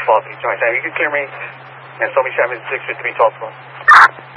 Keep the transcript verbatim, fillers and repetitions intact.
four three joint. You can clear me and show me seven six three twelve.